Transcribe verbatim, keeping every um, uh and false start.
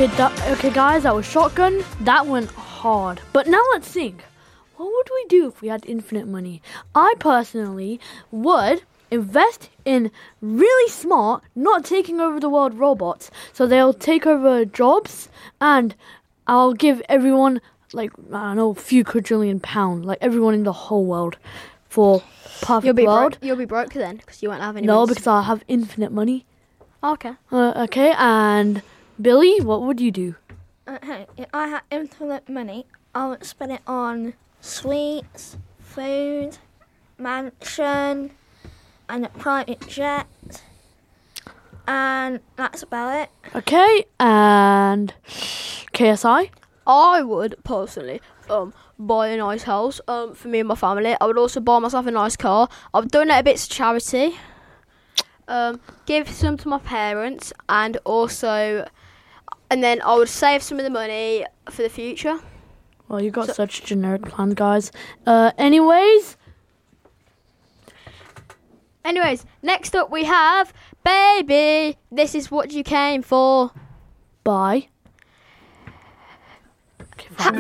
Okay, that, okay, guys, that was Shotgun. That went hard. But now let's think. What would we do if we had infinite money? I personally would invest in really smart, not taking over the world robots. So they'll take over jobs, and I'll give everyone, like, I don't know, a few quadrillion pounds. Like, everyone in the whole world for perfect You'll be world. Bro- you'll be broke then, because you won't have any. No, money. because I'll have infinite money. Okay. Uh, okay, and Billy, what would you do? Okay, if I had infinite money, I would spend it on sweets, food, mansion, and a private jet. And that's about it. Okay, and K S I? I would personally um buy a nice house um for me and my family. I would also buy myself a nice car. I've done a bit to charity. Um, give some to my parents, and also, and then I would save some of the money for the future. Well, you got so, such generic plans, guys. Uh, anyways. Anyways, next up we have Baby, This Is What You Came For. Bye. Okay, Ha-